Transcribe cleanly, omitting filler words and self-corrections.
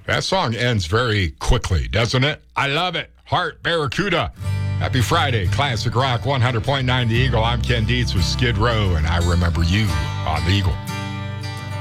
That song ends very quickly, doesn't it? I love it. Heart Barracuda. Happy Friday. Classic Rock 100.9 The Eagle. I'm Ken Dietz with Skid Row, and I remember you on The Eagle.